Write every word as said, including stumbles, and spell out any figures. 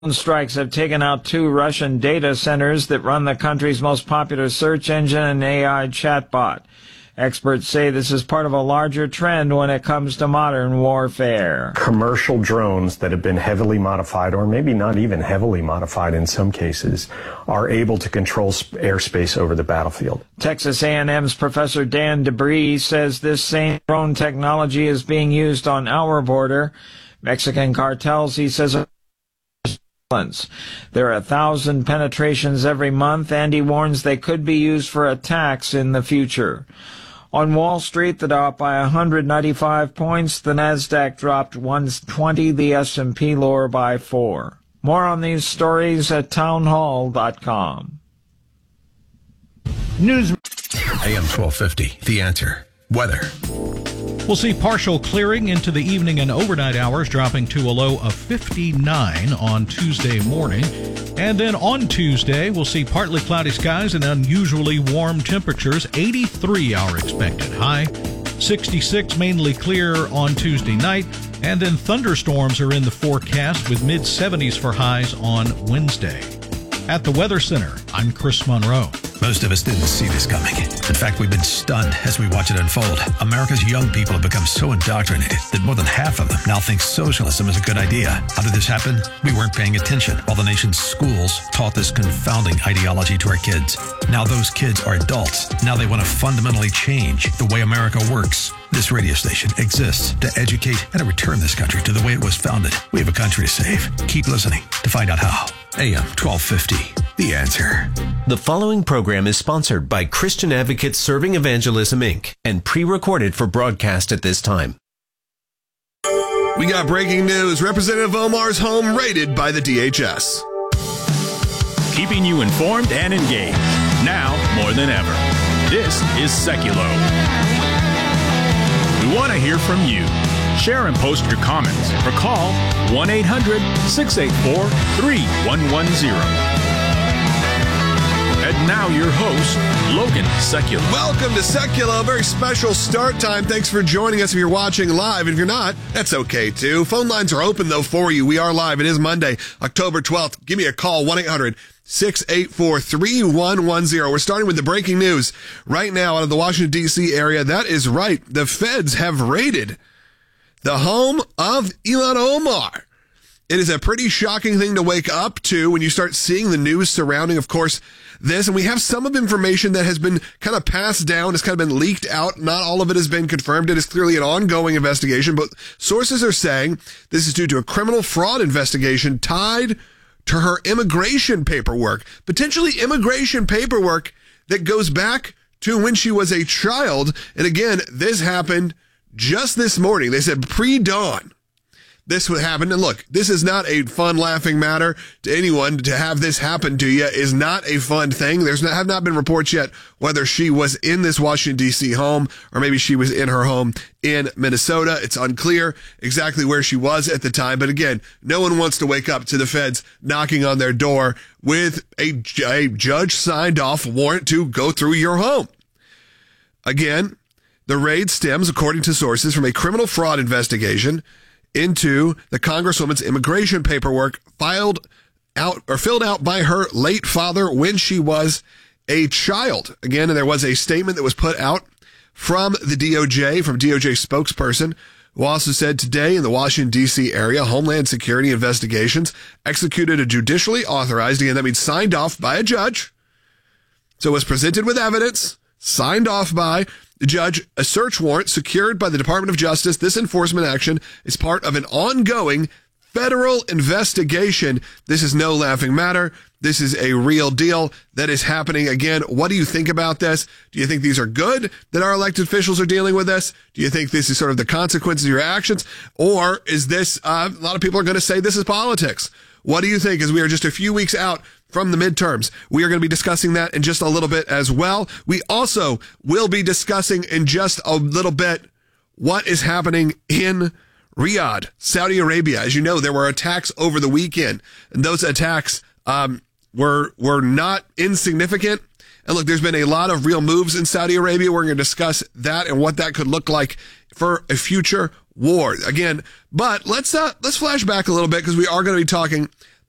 Strikes have taken out two Russian data centers that run the country's most popular search engine and A I chatbot. Experts say this is part of a larger trend when it comes to modern warfare. Commercial drones that have been heavily modified, or maybe not even heavily modified in some cases, are able to control airspace over the battlefield. Texas A and M's Professor Dan DeBree says this same drone technology is being used on our border. Mexican cartels, he says, there are a thousand penetrations every month, and he warns they could be used for attacks in the future. On Wall Street, the Dow up by one hundred ninety-five points, the Nasdaq dropped one twenty, the S and P lower by four. More on these stories at townhall dot com. News. A M twelve fifty, The Answer. Weather. We'll see partial clearing into the evening and overnight hours, dropping to a low of fifty-nine on Tuesday morning. And then on Tuesday, we'll see partly cloudy skies and unusually warm temperatures. eighty-three our expected high. sixty-six mainly clear on Tuesday night. And then thunderstorms are in the forecast with mid seventies for highs on Wednesday. At the Weather Center, I'm Chris Monroe. Most of us didn't see this coming. In fact, we've been stunned as we watch it unfold. America's young people have become so indoctrinated that more than half of them now think socialism is a good idea. How did this happen? We weren't paying attention while the nation's schools taught this confounding ideology to our kids. Now those kids are adults. Now they want to fundamentally change the way America works. This radio station exists to educate and to return this country to the way it was founded. We have a country to save. Keep listening to find out how. A M twelve fifty, The Answer. The following program is sponsored by Christian Advocates Serving Evangelism, Incorporated and pre-recorded for broadcast at this time. We got breaking news. Representative Omar's home raided by the D H S. Keeping you informed and engaged, now more than ever. This is Seculo. We want to hear from you. Share and post your comments or call one eight hundred, six eight four, three one one zero. And now your host, Logan Seculo. Welcome to Seculo. Very special start time. Thanks for joining us if you're watching live. If you're not, that's okay too. Phone lines are open though for you. We are live. It is Monday, October twelfth. Give me a call, one eight hundred, six eight four, three one one zero. We're starting with the breaking news right now out of the Washington, D C area. That is right. The feds have raided the home of Ilhan Omar. It is a pretty shocking thing to wake up to when you start seeing the news surrounding, of course, this. And we have some of information that has been kind of passed down, has kind of been leaked out. Not all of it has been confirmed. It is clearly an ongoing investigation, but sources are saying this is due to a criminal fraud investigation tied to her immigration paperwork, potentially immigration paperwork that goes back to when she was a child. And again, this happened just this morning. They said pre-dawn this would happen. And look, this is not a fun, laughing matter to anyone. To have this happen to you is not a fun thing. There's not, have not been reports yet whether she was in this Washington, D C home or maybe she was in her home in Minnesota. It's unclear exactly where she was at the time. But again, no one wants to wake up to the feds knocking on their door with a, a judge signed off warrant to go through your home. Again, the raid stems, according to sources, from a criminal fraud investigation into the Congresswoman's immigration paperwork filed out or filled out by her late father when she was a child. Again, and there was a statement that was put out from the D O J, from D O J spokesperson, who also said today in the Washington, D C area, Homeland Security Investigations executed a judicially authorized, again, that means signed off by a judge. So it was presented with evidence, signed off by the judge, a search warrant secured by the Department of Justice. This enforcement action is part of an ongoing federal investigation. This is no laughing matter. This is a real deal that is happening. Again, what do you think about this? Do you think these are good that our elected officials are dealing with this? Do you think this is sort of the consequences of your actions? Or is this, uh, a lot of people are going to say this is politics. What do you think? As we are just a few weeks out from the midterms, we are going to be discussing that in just a little bit as well. We also will be discussing in just a little bit what is happening in Riyadh, Saudi Arabia. As you know, there were attacks over the weekend, and those attacks um, were were not insignificant. And look, there's been a lot of real moves in Saudi Arabia. We're going to discuss that and what that could look like for a future war. Again, but let's uh, let's flash back a little bit because we are going to be talking